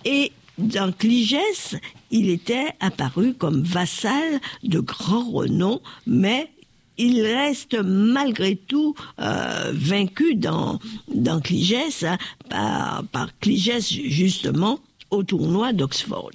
Et dans Cligès, il était apparu comme vassal de grand renom, mais il reste malgré tout vaincu dans Cligès, par Cligès justement, au tournoi d'Oxford.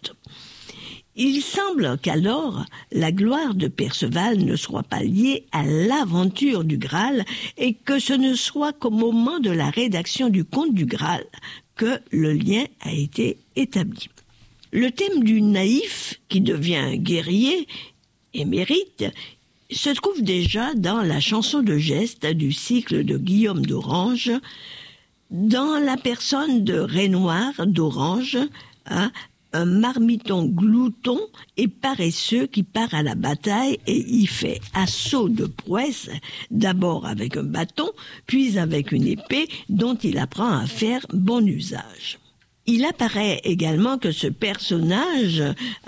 Il semble qu'alors, la gloire de Perceval ne soit pas liée à l'aventure du Graal et que ce ne soit qu'au moment de la rédaction du Conte du Graal que le lien a été établi. Le thème du naïf, qui devient guerrier, émérite, se trouve déjà dans la chanson de geste du cycle de Guillaume d'Orange, dans la personne de Rainoir d'Orange, un marmiton glouton et paresseux qui part à la bataille et y fait assaut de prouesse, d'abord avec un bâton, puis avec une épée dont il apprend à faire bon usage. Il apparaît également que ce personnage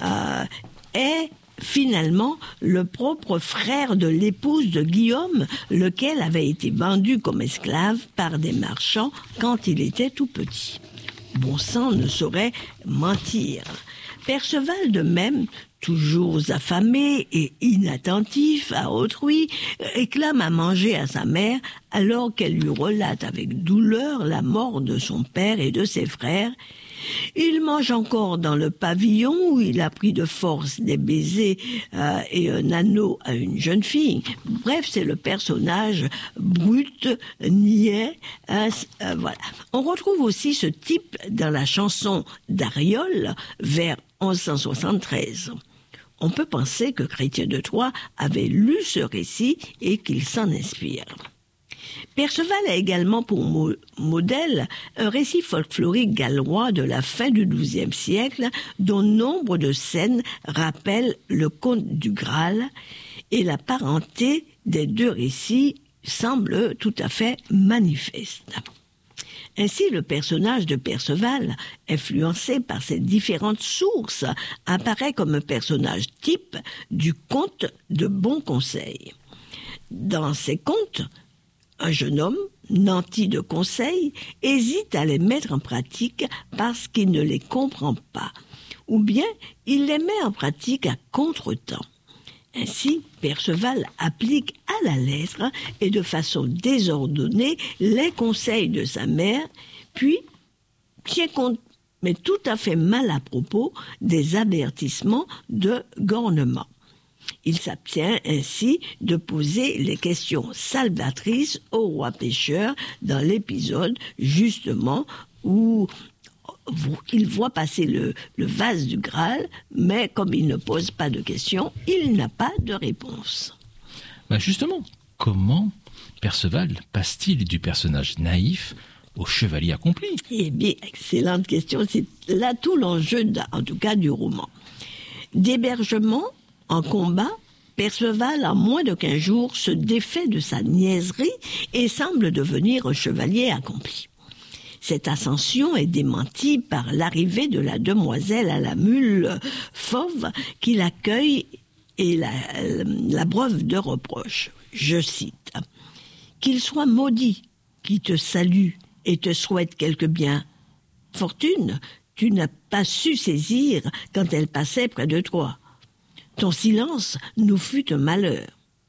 est finalement le propre frère de l'épouse de Guillaume, lequel avait été vendu comme esclave par des marchands quand il était tout petit. Bon sang ne saurait mentir. Perceval de même, toujours affamé et inattentif à autrui, réclame à manger à sa mère alors qu'elle lui relate avec douleur la mort de son père et de ses frères. Il mange encore dans le pavillon où il a pris de force des baisers et un anneau à une jeune fille. Bref, c'est le personnage brut, niais. Voilà. On retrouve aussi ce type dans la chanson d'Ariol vers 1173. On peut penser que Chrétien de Troyes avait lu ce récit et qu'il s'en inspire. Perceval a également pour modèle un récit folklorique gallois de la fin du XIIe siècle dont nombre de scènes rappellent le conte du Graal et la parenté des deux récits semble tout à fait manifeste. Ainsi, le personnage de Perceval, influencé par ces différentes sources, apparaît comme un personnage type du conte de Bon Conseil. Dans ces contes, un jeune homme, nanti de conseils, hésite à les mettre en pratique parce qu'il ne les comprend pas, ou bien il les met en pratique à contretemps. Ainsi, Perceval applique à la lettre et de façon désordonnée les conseils de sa mère, puis tient compte, mais tout à fait mal à propos, des avertissements de Gornement. Il s'abstient ainsi de poser les questions salvatrices au roi pêcheur dans l'épisode justement où il voit passer le vase du Graal, mais comme il ne pose pas de questions, il n'a pas de réponse. Justement, comment Perceval passe-t-il du personnage naïf au chevalier accompli ? Eh bien, excellente question. C'est là tout l'enjeu, en tout cas, du roman. D'hébergement en combat, Perceval, en moins de 15 jours, se défait de sa niaiserie et semble devenir un chevalier accompli. Cette ascension est démentie par l'arrivée de la demoiselle à la mule fauve qui l'accueille et la breuve de reproche. Je cite « Qu'il soit maudit qui te salue et te souhaite quelque bien. Fortune, tu n'as pas su saisir quand elle passait près de toi. Ton silence nous fut un malheur.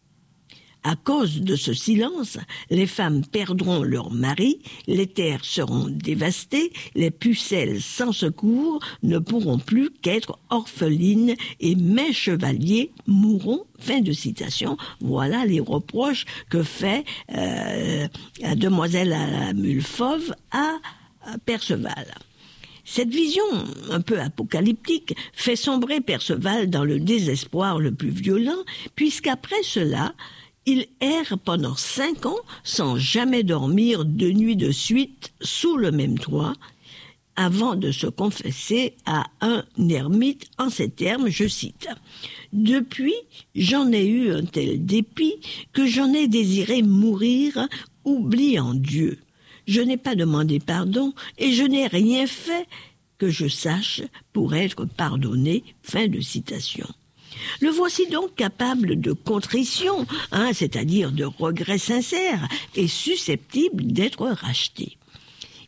À cause de ce silence, les femmes perdront leur mari, les terres seront dévastées, les pucelles sans secours ne pourront plus qu'être orphelines et mes chevaliers mourront. » Fin de citation. Voilà les reproches que fait la demoiselle à la mule fauve à Perceval. Cette vision un peu apocalyptique fait sombrer Perceval dans le désespoir le plus violent, puisqu'après cela, il erre pendant 5 ans sans jamais dormir 2 nuits de suite sous le même toit, avant de se confesser à un ermite en ces termes, je cite « Depuis, j'en ai eu un tel dépit que j'en ai désiré mourir, oubliant Dieu. Je n'ai pas demandé pardon et je n'ai rien fait que je sache pour être pardonné. » Fin de citation. Le voici donc capable de contrition, c'est-à-dire de regret sincère et susceptible d'être racheté.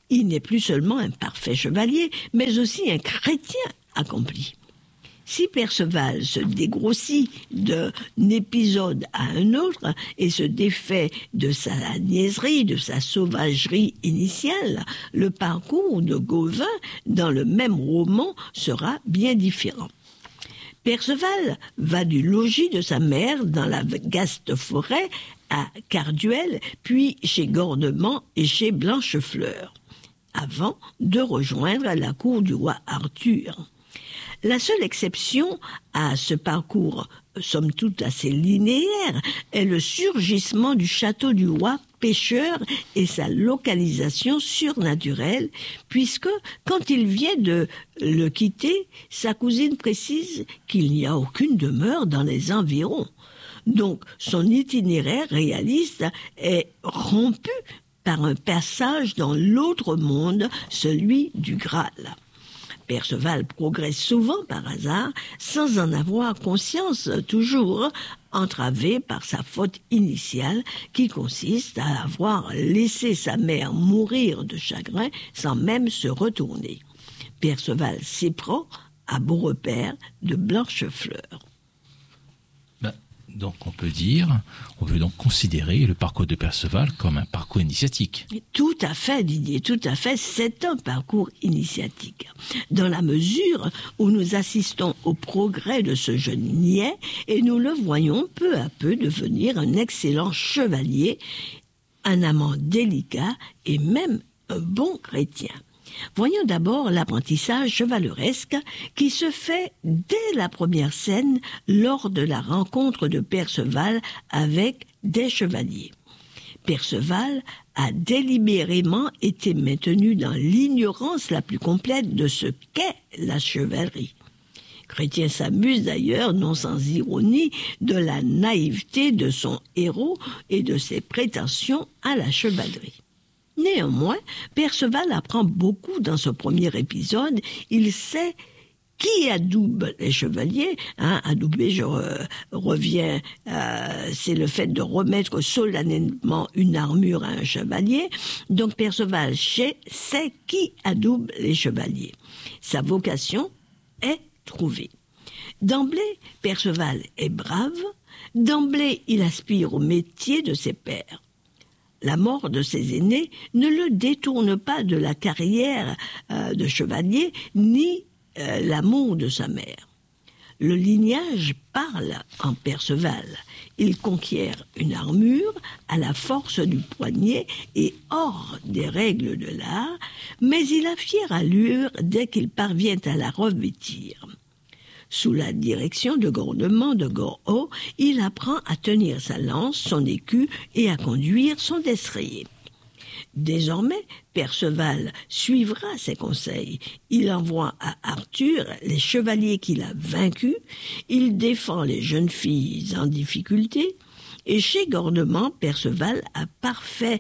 Il n'est plus seulement un parfait chevalier, mais aussi un chrétien accompli. Si Perceval se dégrossit d'un épisode à un autre et se défait de sa niaiserie, de sa sauvagerie initiale, le parcours de Gauvin dans le même roman sera bien différent. Perceval va du logis de sa mère dans la vaste forêt à Carduel, puis chez Gordemans et chez Blanchefleur, avant de rejoindre la cour du roi Arthur. La seule exception à ce parcours, somme toute assez linéaire, est le surgissement du château du roi pêcheur et sa localisation surnaturelle, puisque quand il vient de le quitter, sa cousine précise qu'il n'y a aucune demeure dans les environs. Donc son itinéraire réaliste est rompu par un passage dans l'autre monde, celui du Graal. Perceval progresse souvent par hasard, sans en avoir conscience, toujours entravé par sa faute initiale qui consiste à avoir laissé sa mère mourir de chagrin sans même se retourner. Perceval s'éprend à Beaurepaire de Blanchefleur. Donc on peut donc considérer le parcours de Perceval comme un parcours initiatique. Tout à fait, Didier, tout à fait, c'est un parcours initiatique. Dans la mesure où nous assistons au progrès de ce jeune niais et nous le voyons peu à peu devenir un excellent chevalier, un amant délicat et même un bon chrétien. Voyons d'abord l'apprentissage chevaleresque qui se fait dès la première scène lors de la rencontre de Perceval avec des chevaliers. Perceval a délibérément été maintenu dans l'ignorance la plus complète de ce qu'est la chevalerie. Chrétien s'amuse d'ailleurs, non sans ironie, de la naïveté de son héros et de ses prétentions à la chevalerie. Néanmoins, Perceval apprend beaucoup dans ce premier épisode. Il sait qui adoube les chevaliers. Adouber, je reviens, c'est le fait de remettre solennellement une armure à un chevalier. Donc Perceval sait qui adoube les chevaliers. Sa vocation est trouvée. D'emblée, Perceval est brave. D'emblée, il aspire au métier de ses pairs. La mort de ses aînés ne le détourne pas de la carrière de chevalier, ni l'amour de sa mère. Le lignage parle en Perceval. Il conquiert une armure à la force du poignet et hors des règles de l'art, mais il a fière allure dès qu'il parvient à la revêtir. Sous la direction de Gordemans de Gorhaut, il apprend à tenir sa lance, son écu et à conduire son destrier. Désormais, Perceval suivra ses conseils. Il envoie à Arthur les chevaliers qu'il a vaincus, il défend les jeunes filles en difficulté, et chez Gordemans, Perceval a parfait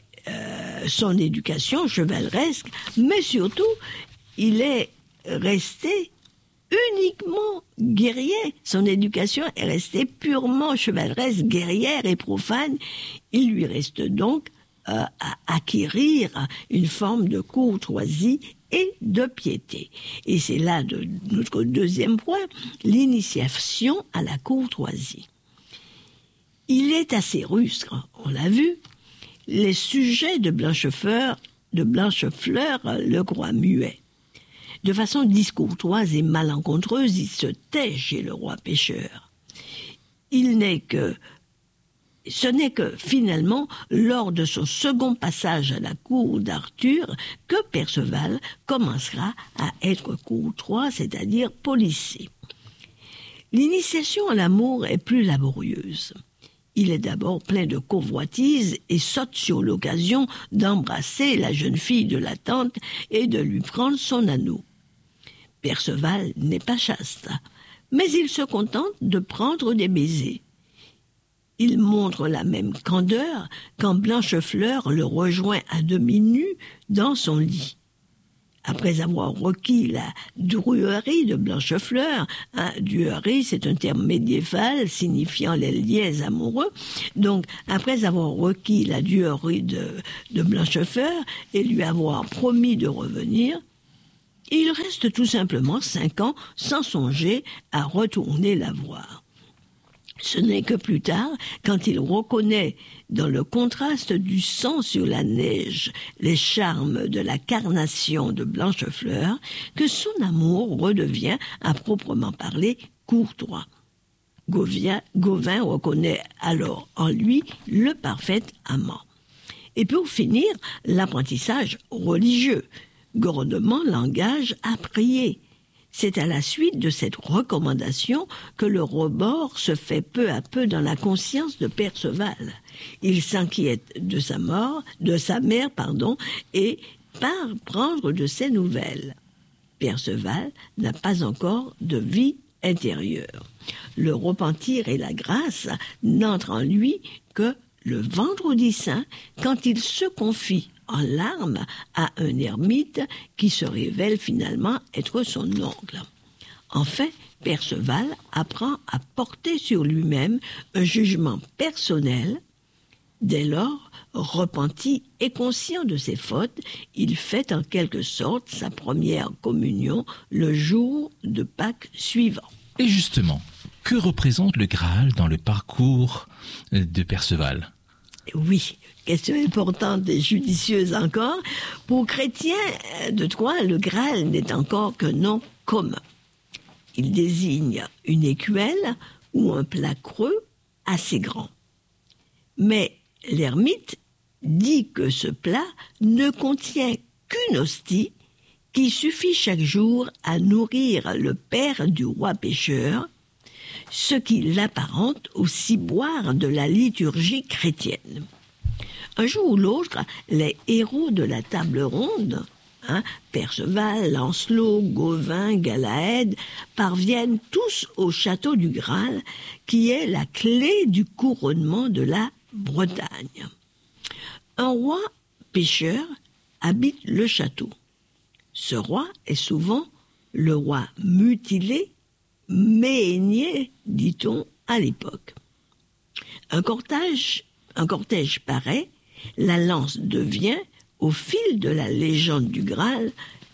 son éducation chevaleresque, mais surtout, il est resté uniquement guerrier. Son éducation est restée purement chevaleresque, guerrière et profane. Il lui reste donc à acquérir une forme de courtoisie et de piété. Et c'est là notre deuxième point, l'initiation à la courtoisie. Il est assez rustre, on l'a vu. Les sujets de Blanchefleur le croient muet. De façon discourtoise et malencontreuse, il se tait chez le roi pêcheur. Ce n'est que finalement, lors de son second passage à la cour d'Arthur, que Perceval commencera à être courtois, c'est-à-dire policé. L'initiation à l'amour est plus laborieuse. Il est d'abord plein de convoitise et saute sur l'occasion d'embrasser la jeune fille de la tante et de lui prendre son anneau. Perceval n'est pas chaste, mais il se contente de prendre des baisers. Il montre la même candeur quand Blanchefleur le rejoint à demi nu dans son lit. après avoir requis la druerie de Blanchefleur, druerie c'est un terme médiéval signifiant les liens amoureux, donc après avoir requis la druerie de Blanchefleur et lui avoir promis de revenir, il reste tout simplement 5 ans sans songer à retourner la voir. Ce n'est que plus tard, quand il reconnaît dans le contraste du sang sur la neige les charmes de la carnation de Blanchefleur, que son amour redevient, à proprement parler, courtois. Gauvin reconnaît alors en lui le parfait amant. Et pour finir, l'apprentissage religieux. Gouvernement l'engage à prier. C'est à la suite de cette recommandation que le rebord se fait peu à peu dans la conscience de Perceval. Il s'inquiète de sa mère, et part prendre de ses nouvelles. Perceval n'a pas encore de vie intérieure. Le repentir et la grâce n'entrent en lui que le vendredi saint, quand il se confie en larmes à un ermite qui se révèle finalement être son oncle. Enfin, Perceval apprend à porter sur lui-même un jugement personnel. Dès lors, repenti et conscient de ses fautes, il fait en quelque sorte sa première communion le jour de Pâques suivant. Et justement, que représente le Graal dans le parcours de Perceval ? Oui, question importante et judicieuse encore. Pour Chrétien de Troyes, le Graal n'est encore qu'un nom commun. Il désigne une écuelle ou un plat creux assez grand. Mais l'ermite dit que ce plat ne contient qu'une hostie qui suffit chaque jour à nourrir le père du roi pêcheur, ce qui l'apparente au ciboire de la liturgie chrétienne. Un jour ou l'autre, les héros de la table ronde, Perceval, Lancelot, Gauvin, Galaède, parviennent tous au château du Graal, qui est la clé du couronnement de la Bretagne. Un roi pêcheur habite le château. Ce roi est souvent le roi mutilé, méhénier, dit-on à l'époque. Un cortège paraît, la lance devient, au fil de la légende du Graal,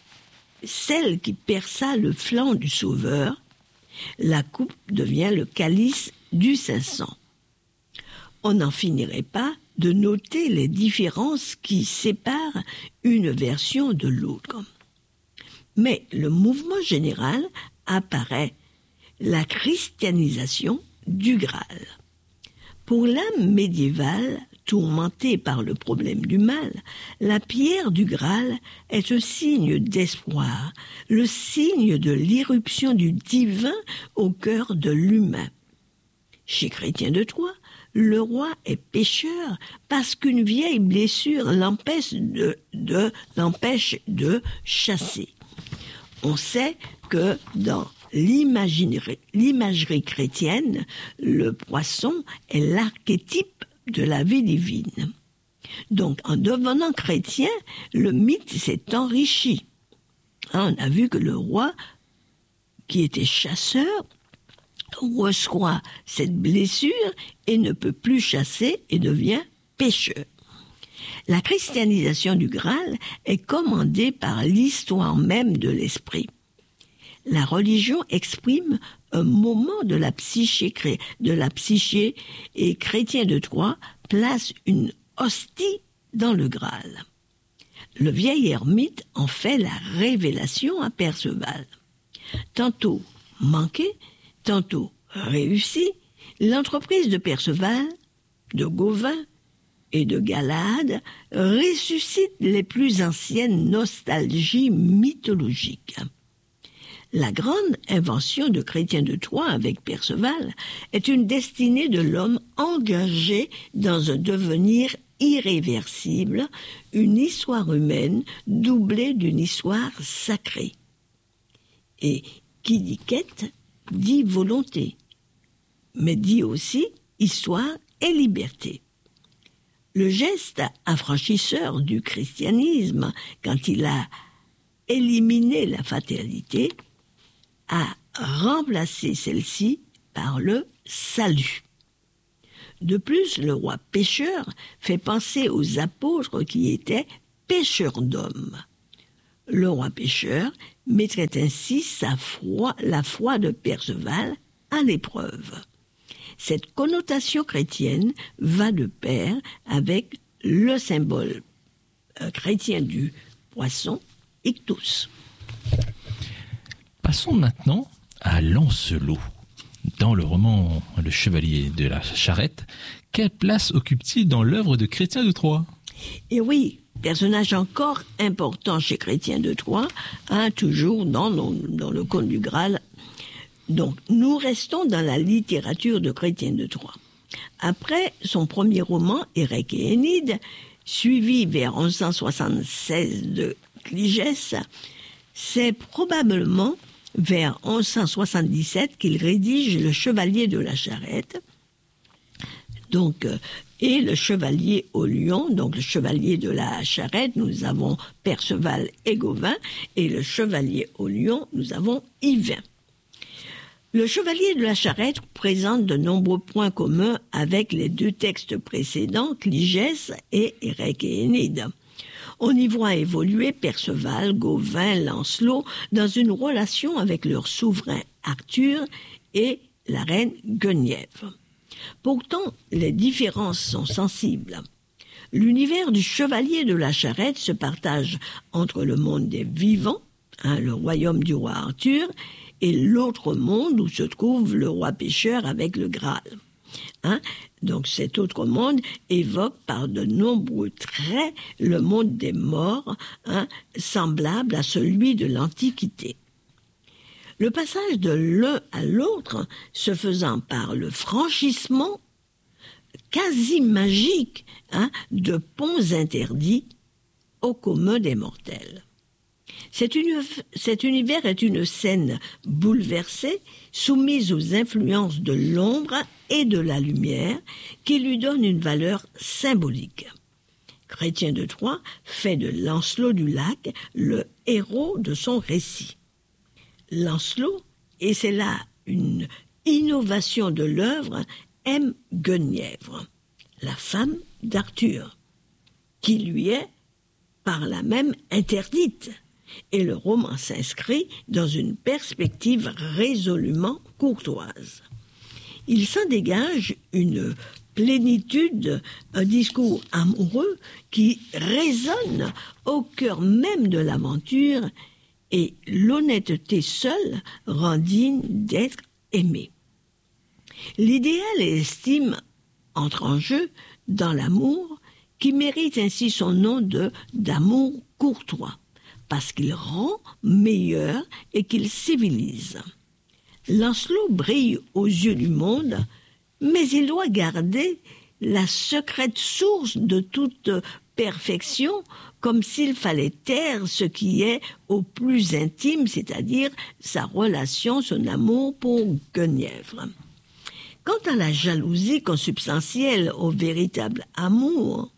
celle qui perça le flanc du Sauveur. La coupe devient le calice du Saint-Sang. On n'en finirait pas de noter les différences qui séparent une version de l'autre. Mais le mouvement général apparaît, la christianisation du Graal. Pour l'âme médiévale, tourmentée par le problème du mal, la pierre du Graal est un signe d'espoir, le signe de l'irruption du divin au cœur de l'humain. Chez Chrétien de Troyes, le roi est pécheur parce qu'une vieille blessure l'empêche de chasser. On sait que dans l'imagerie chrétienne, le poisson est l'archétype de la vie divine. Donc, en devenant chrétien, le mythe s'est enrichi. On a vu que le roi, qui était chasseur, reçoit cette blessure et ne peut plus chasser et devient pêcheur. La christianisation du Graal est commandée par l'histoire même de l'esprit. La religion exprime un moment de la psyché et Chrétien de Troyes place une hostie dans le Graal. Le vieil ermite en fait la révélation à Perceval. Tantôt manquée, tantôt réussie, l'entreprise de Perceval, de Gauvin et de Galaède ressuscite les plus anciennes nostalgies mythologiques. La grande invention de Chrétien de Troyes avec Perceval est une destinée de l'homme engagé dans un devenir irréversible, une histoire humaine doublée d'une histoire sacrée. Et qui dit quête, dit volonté, mais dit aussi histoire et liberté. Le geste affranchisseur du christianisme, quand il a éliminer la fatalité, a remplacé celle-ci par le salut. De plus, le roi pécheur fait penser aux apôtres qui étaient pêcheurs d'hommes. Le roi pécheur mettrait ainsi la foi de Perceval à l'épreuve. Cette connotation chrétienne va de pair avec le symbole chrétien du poisson, ictus. Passons maintenant à Lancelot. Dans le roman Le Chevalier de la Charrette, quelle place occupe-t-il dans l'œuvre de Chrétien de Troyes ? Et oui, personnage encore important chez Chrétien de Troyes, toujours dans le conte du Graal. Donc, nous restons dans la littérature de Chrétien de Troyes. Après son premier roman, Érec et Énide, suivi vers 1176 de Cligès, c'est probablement vers 1177 qu'il rédige Le Chevalier de la Charrette, et Le Chevalier au Lion. Donc le Chevalier de la Charrette, nous avons Perceval et Gauvin, et le Chevalier au Lion, nous avons Yvain. Le Chevalier de la Charrette présente de nombreux points communs avec les deux textes précédents, Cligès et Érec et Énide. On y voit évoluer Perceval, Gauvin, Lancelot dans une relation avec leur souverain Arthur et la reine Guenièvre. Pourtant, les différences sont sensibles. L'univers du Chevalier de la Charrette se partage entre le monde des vivants, le royaume du roi Arthur, et l'autre monde où se trouve le roi pécheur avec le Graal. Donc cet autre monde évoque par de nombreux traits le monde des morts, semblable à celui de l'Antiquité. Le passage de l'un à l'autre se faisant par le franchissement quasi magique de ponts interdits au commun des mortels. Cet univers est une scène bouleversée, soumise aux influences de l'ombre et de la lumière, qui lui donne une valeur symbolique. Chrétien de Troyes fait de Lancelot du Lac le héros de son récit. Lancelot, et c'est là une innovation de l'œuvre, aime Guenièvre, la femme d'Arthur, qui lui est par là même interdite. Et le roman s'inscrit dans une perspective résolument courtoise. Il s'en dégage une plénitude, un discours amoureux qui résonne au cœur même de l'aventure, et l'honnêteté seule rend digne d'être aimé. L'idéal et l'estime entrent en jeu dans l'amour, qui mérite ainsi son nom d'amour courtois, parce qu'il rend meilleur et qu'il civilise. Lancelot brille aux yeux du monde, mais il doit garder la secrète source de toute perfection, comme s'il fallait taire ce qui est au plus intime, c'est-à-dire sa relation, son amour pour Guenièvre. Quant à la jalousie consubstantielle au véritable amour,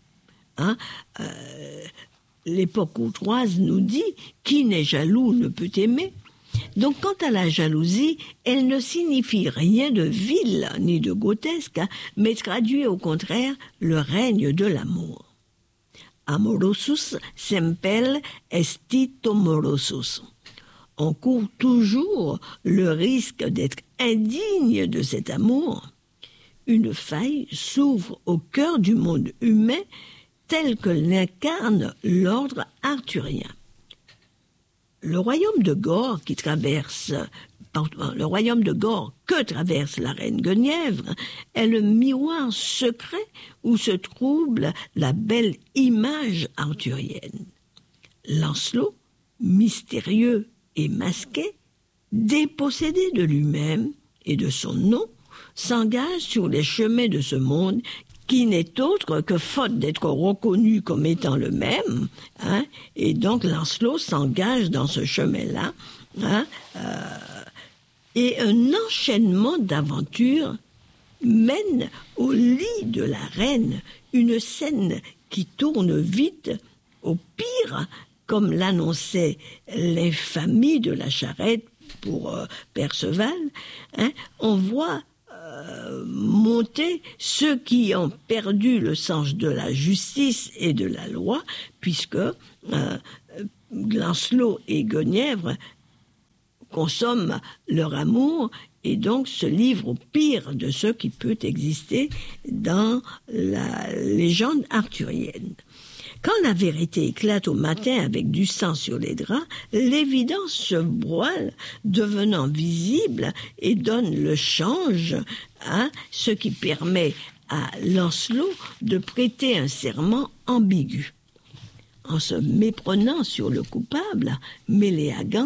l'époque courtoise nous dit « qui n'est jaloux ne peut aimer ». Donc quant à la jalousie, elle ne signifie rien de vil ni de grotesque, mais traduit au contraire le règne de l'amour. Amorosus semper estit amorosus. On court toujours le risque d'être indigne de cet amour. Une faille s'ouvre au cœur du monde humain tel que l'incarne l'ordre arthurien. Le royaume de Gore que traverse la reine Guenièvre est le miroir secret où se trouble la belle image arthurienne. Lancelot, mystérieux et masqué, dépossédé de lui-même et de son nom, s'engage sur les chemins de ce monde qui n'est autre que faute d'être reconnu comme étant le même, et donc Lancelot s'engage dans ce chemin-là, et un enchaînement d'aventures mène au lit de la reine, une scène qui tourne vite, au pire, comme l'annonçait l'infamie de la charrette pour Perceval, on voit monter ceux qui ont perdu le sens de la justice et de la loi, puisque Lancelot et Guenièvre consomment leur amour et donc se livrent au pire de ce qui peut exister dans la légende arthurienne. Quand la vérité éclate au matin avec du sang sur les draps, l'évidence se voile, devenant visible et donne le change, ce qui permet à Lancelot de prêter un serment ambigu. En se méprenant sur le coupable, Méléagant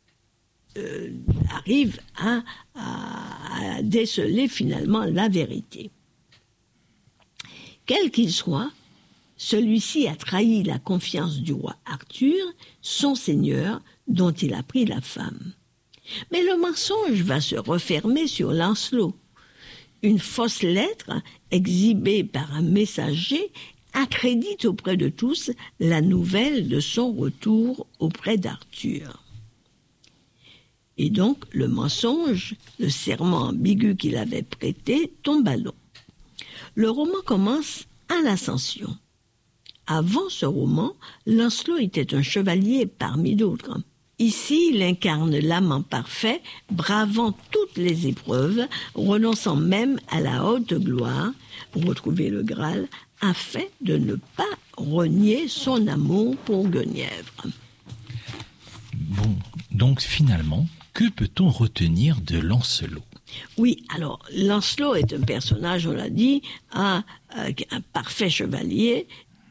arrive à déceler finalement la vérité. Quel qu'il soit, celui-ci a trahi la confiance du roi Arthur, son seigneur, dont il a pris la femme. Mais le mensonge va se refermer sur Lancelot. Une fausse lettre, exhibée par un messager, accrédite auprès de tous la nouvelle de son retour auprès d'Arthur. Et donc, le mensonge, le serment ambigu qu'il avait prêté, tombe à l'eau. Le roman commence à l'Ascension. Avant ce roman, Lancelot était un chevalier parmi d'autres. Ici, il incarne l'amant parfait, bravant toutes les épreuves, renonçant même à la haute gloire, pour retrouver le Graal, afin de ne pas renier son amour pour Guenièvre. Bon, donc finalement, que peut-on retenir de Lancelot ? Oui, alors, Lancelot est un personnage, on l'a dit, un parfait chevalier,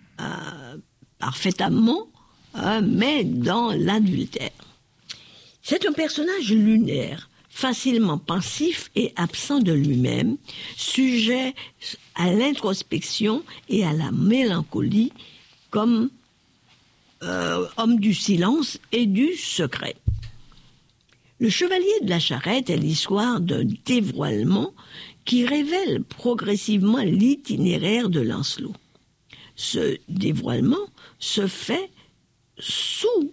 parfait amant, mais dans l'adultère. C'est un personnage lunaire, facilement pensif et absent de lui-même, sujet à l'introspection et à la mélancolie, comme homme du silence et du secret. Le chevalier de la charrette est l'histoire d'un dévoilement qui révèle progressivement l'itinéraire de Lancelot. Ce dévoilement se fait sous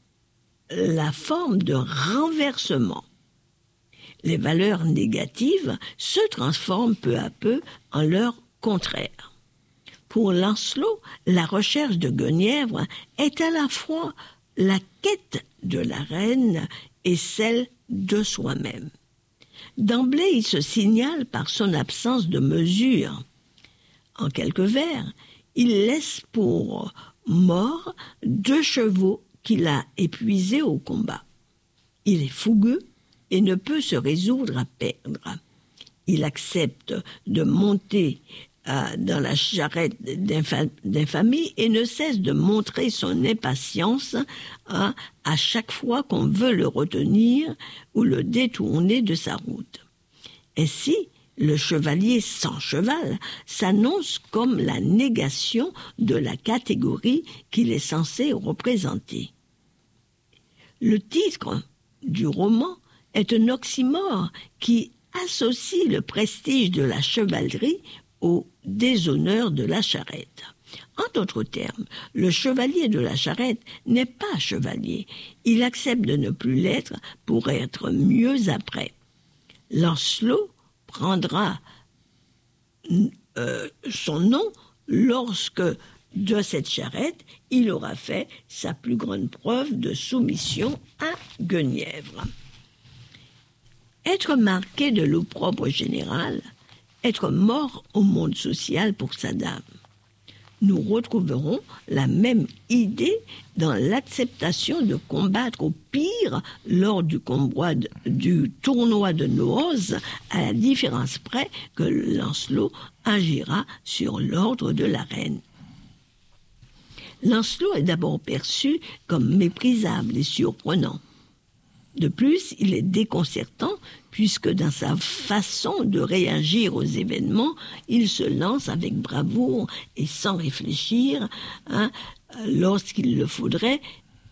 la forme d'un renversement. Les valeurs négatives se transforment peu à peu en leur contraire. Pour Lancelot, la recherche de Guenièvre est à la fois la quête de la reine et celle de soi-même. D'emblée, il se signale par son absence de mesure. En quelques vers, il laisse pour mort 2 chevaux qu'il a épuisés au combat. Il est fougueux et ne peut se résoudre à perdre. Il accepte de monter dans la charrette d'infamie et ne cesse de montrer son impatience à chaque fois qu'on veut le retenir ou le détourner de sa route. Ainsi, le chevalier sans cheval s'annonce comme la négation de la catégorie qu'il est censé représenter. Le titre du roman est un oxymore qui associe le prestige de la chevalerie au déshonneur de la charrette. En d'autres termes, le chevalier de la charrette n'est pas chevalier. Il accepte de ne plus l'être pour être mieux après. Lancelot prendra son nom lorsque, de cette charrette, il aura fait sa plus grande preuve de soumission à Guenièvre. Être marqué de l'opprobre général, être mort au monde social pour sa dame. Nous retrouverons la même idée dans l'acceptation de combattre au pire lors du tournoi de Noz, à la différence près que Lancelot agira sur l'ordre de la reine. Lancelot est d'abord perçu comme méprisable et surprenant. De plus, il est déconcertant puisque dans sa façon de réagir aux événements, il se lance avec bravoure et sans réfléchir, lorsqu'il le faudrait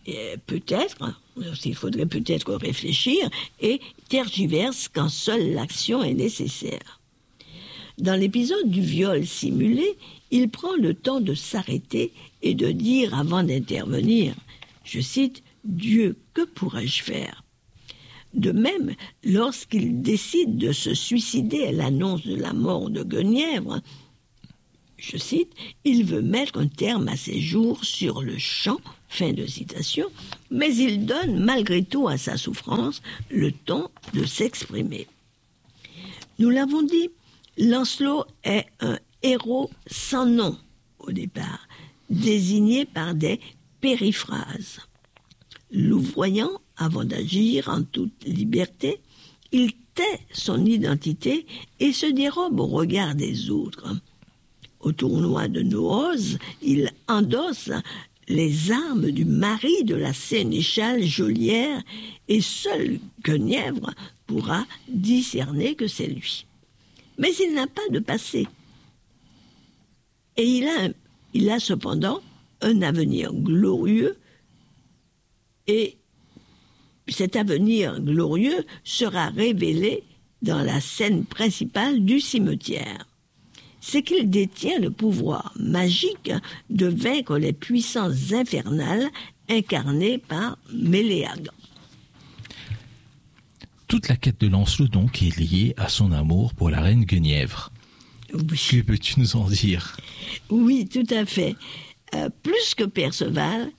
peut-être réfléchir et tergiverse quand seule l'action est nécessaire. Dans l'épisode du viol simulé, il prend le temps de s'arrêter et de dire avant d'intervenir Je cite, « Dieu, que pourrais-je faire ?» De même, lorsqu'il décide de se suicider à l'annonce de la mort de Guenièvre, je cite, « Il veut mettre un terme à ses jours sur le champ », fin de citation, mais il donne malgré tout à sa souffrance le temps de s'exprimer. Nous l'avons dit, Lancelot est un héros sans nom au départ, désigné par des périphrases. Louvoyant, avant d'agir en toute liberté, il tait son identité et se dérobe au regard des autres. Au tournoi de Noauz, il endosse les armes du mari de la sénéchale geôlière et seul Guenièvre pourra discerner que c'est lui. Mais il n'a pas de passé. Et il a cependant un avenir glorieux, et cet avenir glorieux sera révélé dans la scène principale du cimetière. C'est qu'il détient le pouvoir magique de vaincre les puissances infernales incarnées par Méléagant. Toute la quête de Lancelot donc est liée à son amour pour la reine Guenièvre. Oui. Que peux-tu nous en dire ? Oui, tout à fait. Plus que Perceval,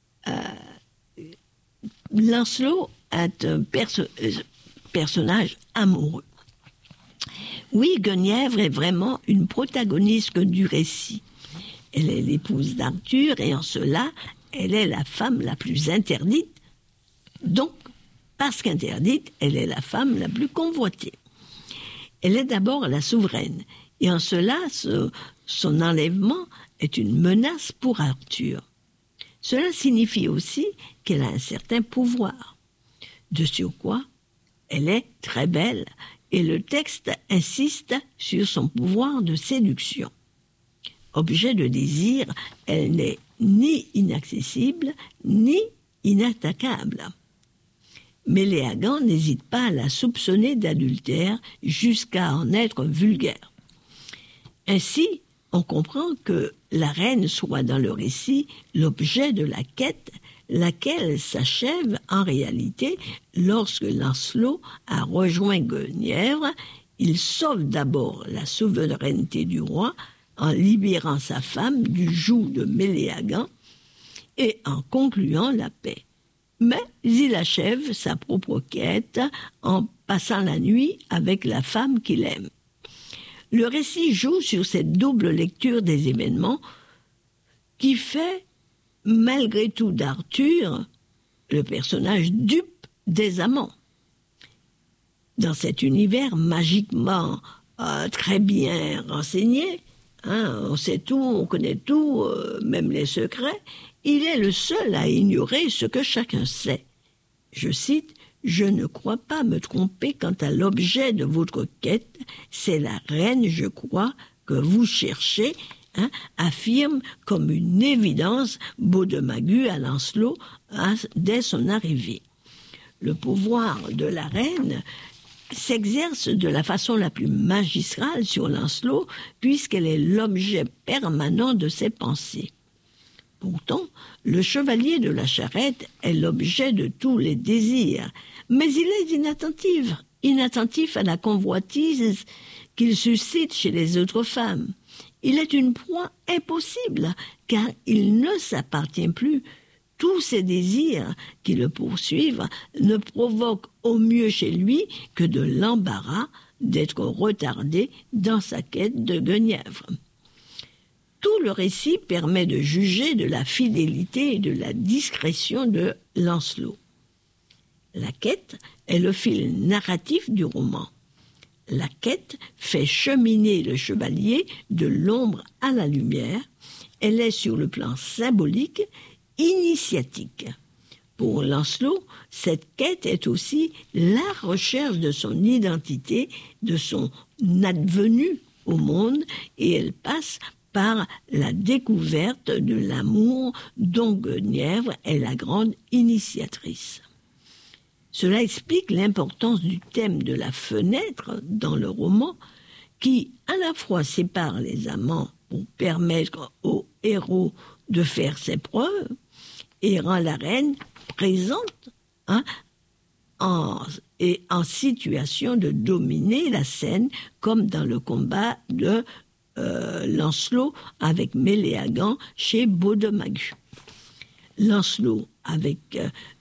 Lancelot est un personnage amoureux. Oui, Guenièvre est vraiment une protagoniste du récit. Elle est l'épouse d'Arthur et en cela, elle est la femme la plus interdite. Donc, parce qu'interdite, elle est la femme la plus convoitée. Elle est d'abord la souveraine et en cela, son enlèvement est une menace pour Arthur. Cela signifie aussi qu'elle a un certain pouvoir. De surcroît, elle est très belle et le texte insiste sur son pouvoir de séduction. Objet de désir, elle n'est ni inaccessible, ni inattaquable. Méléagant n'hésite pas à la soupçonner d'adultère jusqu'à en être vulgaire. Ainsi, on comprend que la reine soit dans le récit l'objet de la quête, laquelle s'achève en réalité lorsque Lancelot a rejoint Guenièvre. Il sauve d'abord la souveraineté du roi en libérant sa femme du joug de Méléagant et en concluant la paix. Mais il achève sa propre quête en passant la nuit avec la femme qu'il aime. Le récit joue sur cette double lecture des événements qui fait, malgré tout, d'Arthur le personnage dupe des amants. Dans cet univers magiquement très bien renseigné, on sait tout, on connaît tout, même les secrets, il est le seul à ignorer ce que chacun sait. Je cite, « Je ne crois pas me tromper quant à l'objet de votre quête, c'est la reine, je crois, que vous cherchez », affirme comme une évidence Baudemagu à Lancelot dès son arrivée. Le pouvoir de la reine s'exerce de la façon la plus magistrale sur Lancelot, puisqu'elle est l'objet permanent de ses pensées. Pourtant, le chevalier de la charrette est l'objet de tous les désirs, mais il est inattentif à la convoitise qu'il suscite chez les autres femmes. Il est une proie impossible, car il ne s'appartient plus. Tous ces désirs qui le poursuivent ne provoquent au mieux chez lui que de l'embarras d'être retardé dans sa quête de Guenièvre. Tout le récit permet de juger de la fidélité et de la discrétion de Lancelot. La quête est le fil narratif du roman. La quête fait cheminer le chevalier de l'ombre à la lumière. Elle est sur le plan symbolique, initiatique. Pour Lancelot, cette quête est aussi la recherche de son identité, de son advenu au monde, et elle passe par la découverte de l'amour dont Guenièvre est la grande initiatrice. Cela explique l'importance du thème de la fenêtre dans le roman, qui à la fois sépare les amants pour permettre au héros de faire ses preuves, et rend la reine présente, hein, en situation de dominer la scène, comme dans le combat de Lancelot avec Méléagant chez Baudemagu. Lancelot avec...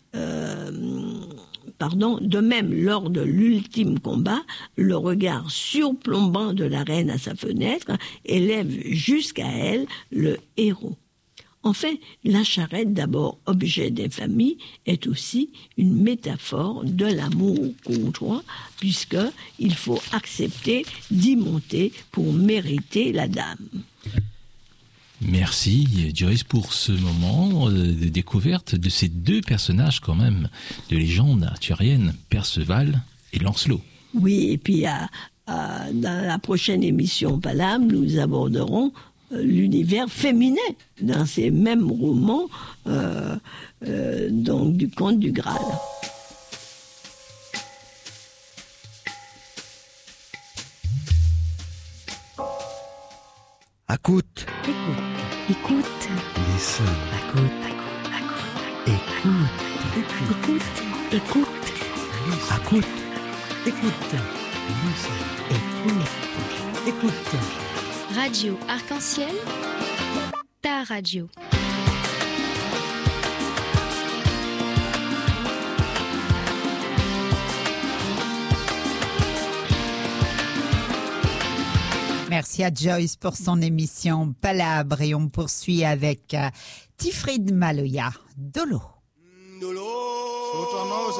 de même, lors de l'ultime combat, le regard surplombant de la reine à sa fenêtre élève jusqu'à elle le héros. Enfin, la charrette, d'abord objet d'infamie, est aussi une métaphore de l'amour courtois, puisqu'il faut accepter d'y monter pour mériter la dame. Merci Joyce pour ce moment de découverte de ces deux personnages quand même de légende arthurienne, Perceval et Lancelot. Oui, et puis dans la prochaine émission Palabre, nous aborderons l'univers féminin dans ces mêmes romans donc du Conte du Graal. Écoute. Listen. Écoute. Radio Arc-en-Ciel, ta radio. Merci à Joyce pour son émission Palabre et on poursuit avec Tifrid Maloya, Dolo.